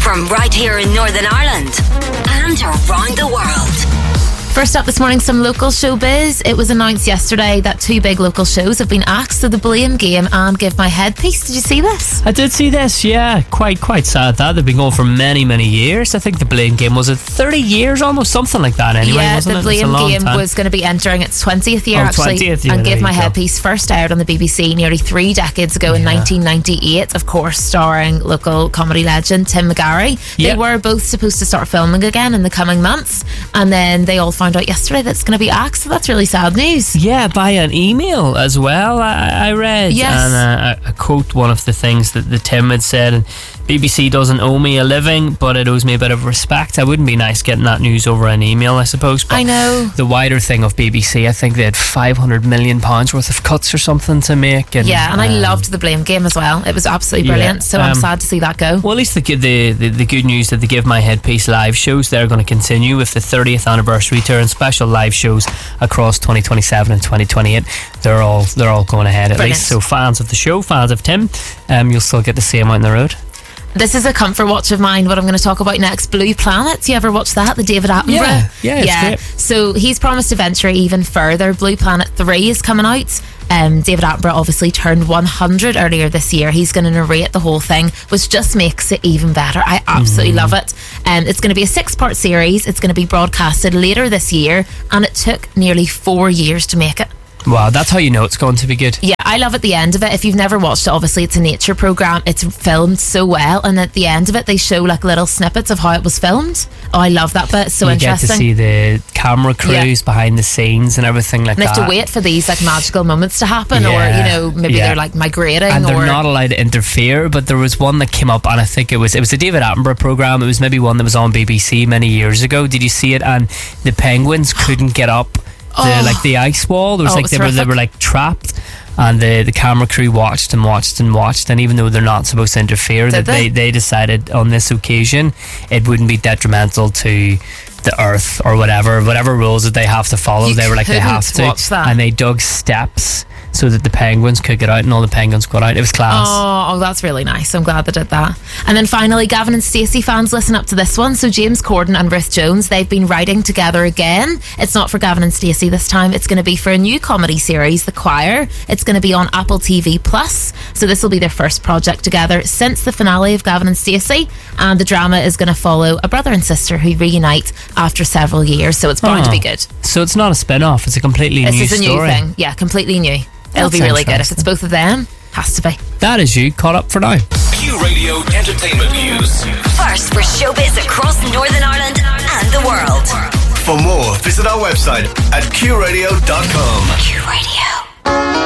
from right here in Northern Ireland and around the world. First up this morning, some local showbiz. It was announced yesterday that two big local shows have been axed, so The Blame Game and Give My Headpiece. Did you see this? I did see this, yeah. Quite sad that. They've been going for many years. I think The Blame Game, was it 30 years almost? Something like that anyway, yeah, wasn't The it? Blame Game was going to be entering its 20th year, actually. 20th year, and Give My Headpiece first aired on the BBC nearly 3 decades ago in 1998, of course, starring local comedy legend Tim McGarry. They were both supposed to start filming again in the coming months, and then they all found out yesterday that it's going to be axed, so that's really sad news. Yeah, by an email as well, I read. Yes. And I quote one of the things that the Tim had said, and BBC doesn't owe me a living, but it owes me a bit of respect. I wouldn't be nice getting that news over an email, I suppose. But I know. The wider thing of BBC, I think they had £500 million worth of cuts or something to make. And, I loved The Blame Game as well. It was absolutely brilliant, so I'm sad to see that go. Well, at least the good news that the Give My Headpiece live shows, they're going to continue with the 30th anniversary tour and special live shows across 2027 and 2028. They're all going ahead, at least. So fans of the show, fans of Tim, you'll still get to see him out on the road. This is a comfort watch of mine, what I'm going to talk about next, Blue Planet. You ever watch that? The David Attenborough? Yeah, it's great. So he's promised to venture even further. Blue Planet 3 is coming out. David Attenborough obviously turned 100 earlier this year. He's going to narrate the whole thing, which just makes it even better. I absolutely love it. It's going to be a 6-part series. It's going to be broadcasted later this year, and it took nearly 4 years to make it. Wow, that's how you know it's going to be good. Yeah, I love at the end of it. If you've never watched it, obviously it's a nature programme. It's filmed so well, and at the end of it they show like little snippets of how it was filmed. Oh, I love that bit. It's so interesting. You get to see the camera crews behind the scenes and everything like that. And they have to wait for these like magical moments to happen, or maybe they're like migrating, and they're not allowed to interfere. But there was one that came up, and I think it was a David Attenborough programme. It was maybe one that was on BBC many years ago. Did you see it? And the penguins couldn't get up the ice wall. There was they were like trapped, and the camera crew watched, and even though they're not supposed to interfere, they decided on this occasion it wouldn't be detrimental to the earth or whatever rules that they have to follow. They were like, they have to, and they dug steps so that the penguins could get out, and all the penguins got out. It was class. Oh, that's really nice. I'm glad they did that. And then finally, Gavin and Stacey fans, listen up to this one. So James Corden and Ruth Jones, they've been writing together again. It's not for Gavin and Stacey this time. It's going to be for a new comedy series, The Choir. It's going to be on Apple TV Plus. So this will be their first project together since the finale of Gavin and Stacey. And the drama is going to follow a brother and sister who reunite after several years. So it's bound to be good. So it's not a spin-off. It's a completely new story. This is a new thing. Yeah, completely new. It'll be really good. If it's both of them, has to be. That is you caught up for now. Q Radio Entertainment News. First for showbiz across Northern Ireland and the world. For more, visit our website at qradio.com. Q Radio.